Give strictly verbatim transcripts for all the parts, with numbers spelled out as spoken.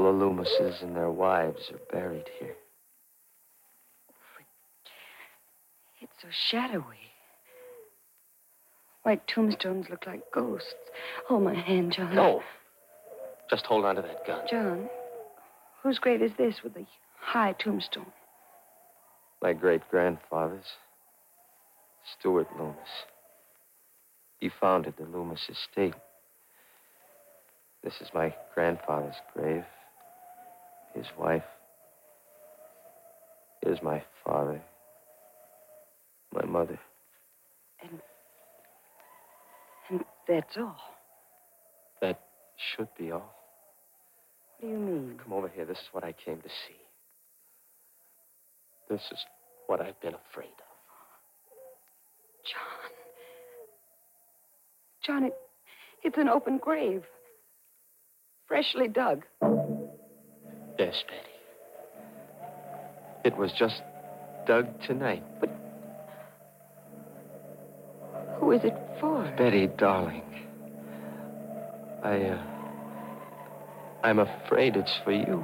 All the Loomises and their wives are buried here. It's so shadowy. White tombstones look like ghosts. Hold my hand, John. No. Just hold on to that gun. John, whose grave is this with the high tombstone? My great-grandfather's. Stuart Loomis. He founded the Loomis estate. This is my grandfather's grave. His wife. Here's my father. My mother. And... and that's all. That should be all. What do you mean? Come over here. This is what I came to see. This is what I've been afraid of. John. John, it, it's an open grave. Freshly dug. Yes, Betty. It was just dug tonight. But who is it for? Betty, darling. I, uh... I'm afraid it's for you.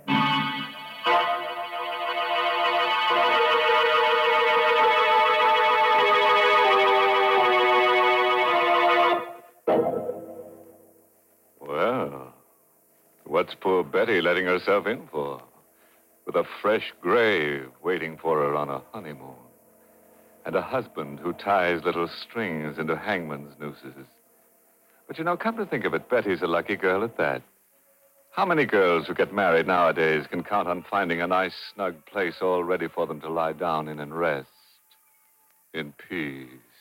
Well, what's poor Betty letting herself in for? With a fresh grave waiting for her on a honeymoon. And a husband who ties little strings into hangman's nooses. But you know, come to think of it, Betty's a lucky girl at that. How many girls who get married nowadays can count on finding a nice, snug place all ready for them to lie down in and rest in peace?